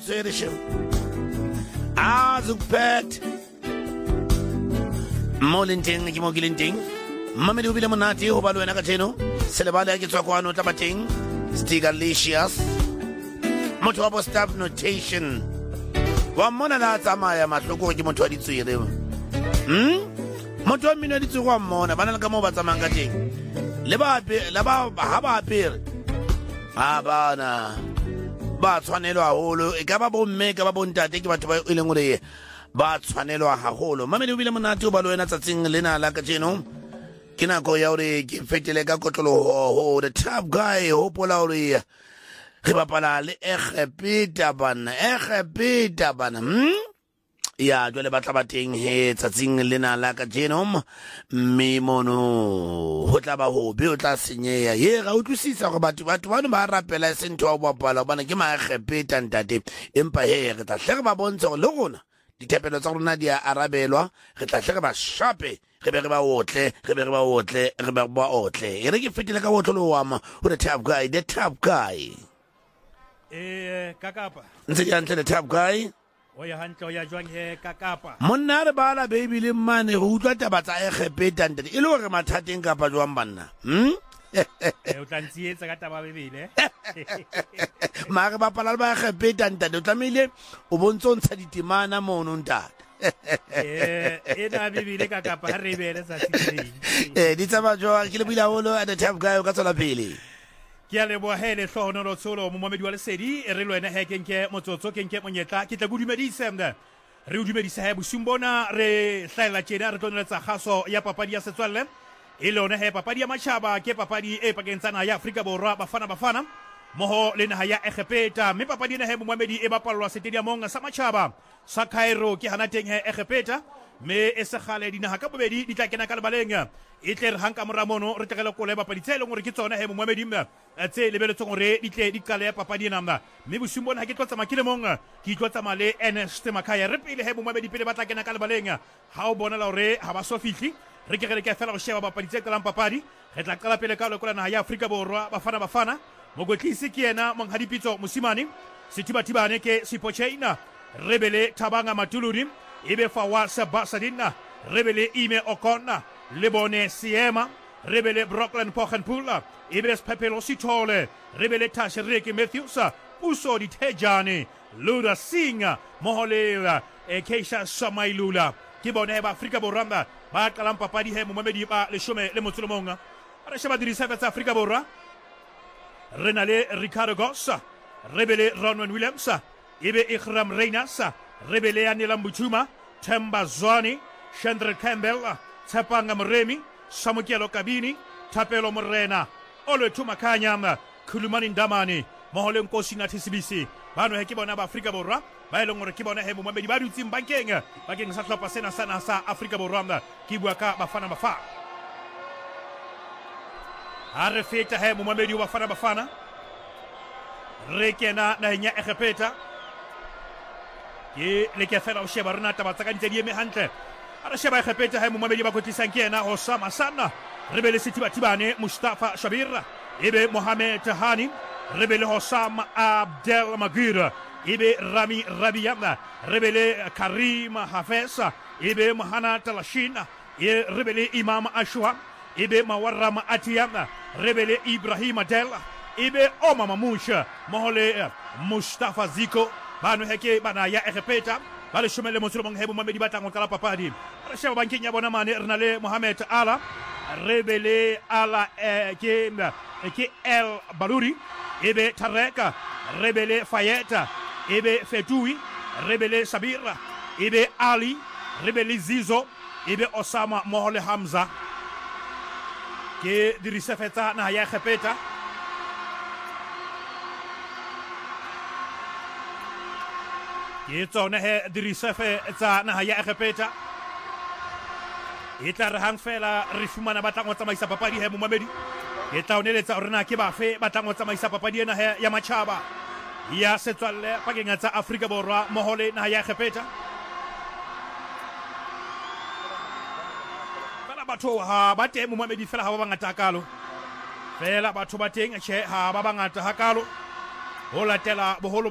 tshwereshe azukpet molenteng ke mo ke lenteng mamedi o bile monate ho ba le wena ka tjeno selebale ya ke tswa kwano tla bateng Stigalicious motho wa bo staff notation wa mona la tsamaya mahloko ke motho wa ditswere motho wa mmino wa ditswere wa mmona bana le ka mo ba tsamayang ka teng le ba ha ba apere bana ba tshwanelwa haholo e ka ba bomme ka ba bontate ke batho ba e leng hore ba tshwanelwa haholo mamedi o bile monate o ba le wena tsatsing lena la ka tjeno ke nako ya hore ke fetele ka kotloloho the top guy hopola hore re bapala le Egepeta bana ya jwale ba tla ba teng he tsatsing lena la ka tjeno mme mono ho tla ba hobe o tla senyeya ye ga utlwisisa gore batho bana ba rapela sentho wa bapala bana ke ma Egepeta ntate empa he re tla hle re ba bontsha gore le rona dithepelo tsa rona di a arabelwa re tla hle re ba shape re be re ba otle e re ke fetile ka botlolo wa ma ho the top guy kakapa ntse ke antle the top guy o ya hantle o ya jwang he kakapa monna re bala baby le mane go utlwa taba tsa Egepeta ntate e le gore mathateng kapa jwang banna o tla ntsietsa ka taba bebele ma re bapala le ba Egepeta ntate o tlamehile o bontso ntsha ditemana mono ntate ena bebele kakapa ha re bele sa tsitseng di tsaba jwa ke le buile haholo at the top guy o ka tswela pele ke a leboha hele hlohono lo tsolo mo momedi wa lesedi re lo ena he kenke motsotso kenke monyetla ke tla go dumedisa mna re o dumedisa he bosumbona re hlaela tjena re tloneletsa khaso ya papadi ya setswalle e lona he papadi ya matjhaba ke papadi e pakentsana ya Afrika Borwa bafana moho le naha ya Egepeta mme papadi ena he momedi e bapalwa stadiumong sa matjhaba sa Cairo ke hana teng he Egepeta me e se khale dinaha ka bobedi di tla kena ka lebaleng e tle re hanka moramono re tlekela ko le papadi tse leng gore ke tsona he momedi tse lebeletsong gore di tle di kale papadi ena mme bosumbona ha ke tlotsa makile mong ke tlotsa male Ernest Makaya re pele he momedi pele ba tla kena ka lebaleng ha o bona la hore ha ba so fitli re ke fela go sheba papadi tse tlang papadi re tla qala pele ka lekola naha ya Afrika Borwa bafana mogotlisi ke yena monghadipitso mosimane sithibathibane ke Sipocheina rebele Thabanga Matuludi ebe Fawa Sebasadina rebele Ime Okona lebone Siema rebele Brooklyn Pochenpula ebe Pepelo Sitole rebele Tashriki Matthews Puso Ditejane Luda Singa Moholela Keisha Samailula ke bone ba Afrika Borwa ba qalang papadi he momedi ba leshome le motsolomong re sheba dirisa tsa Afrika Borwa re na le Ricardo Gossa rebele Ronwen Williams ebe Ikram Reynas rebele Anela Mbuchuma Themba Zwani Chandra Campbell Tsapanga Mremi Samukelo Kabini Thapelo Morena Ole Tumakanya Kulumani Ndamani mohole nkosi na TCBC bano he ke bona ba Afrika Borwa ba eleng gore ke bona he momedi ba dutsing bankeng bakeng sa tlhopha sena sana sa Afrika Borwa ke bua ka bafana ha re feta he momedi wa bafana re kena na nya Egepeta ke le ke fela o sheba rena taba tsa ka ntse di eme hantle ha re sheba Egepeta he momedi ba kotlisang ke yena Osama Sana rebele Sithibathibane Mustafa Shabir ebe Mohamed Hani rebele Hossam Abdel Maghir ebe Rami Rabiana rebele Karim Hafez ebe Mahana Talashina rebele Imam Ashwa ebe Mawarram Atiyana rebele Ibrahim Adel ebe Omar Mamouche mohole Mustafa Ziko bano heke bana ya Egepeta bale shumele motsulong hebo mamedi batango kala papadi re sheba bankenya bona mane rena le Mohamed Ala rebele Ala ke El Baluri ebe Tareka rebele Fayeta ebe Fetoui rebele Sabira ebe Ali rebele Zizo ebe Osama mohole Hamza ke dirisefeta na ya Egepeta ke tsone he dirisefeta na ya Egepeta e tla re hang fela re fumana batlang go tsamaisa papadi he momamedi e tla oneletsa rena ke bafe batlang go tsamaisa papadi ena he ya matjhaba ya setswalle pakeng tsa Afrika Borwa mohole na ya Egepeta batho ha ba teng momamedi fela ha ba bangata hakalo fela batho ba teng ha ba bangata hakalo ho latela boholo